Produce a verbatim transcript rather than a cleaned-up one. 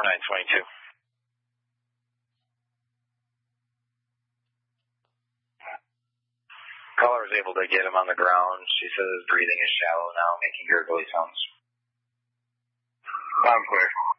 nine twenty-two. Caller was able to get him on the ground. She says his breathing is shallow now, making gurgly sounds. I'm clear.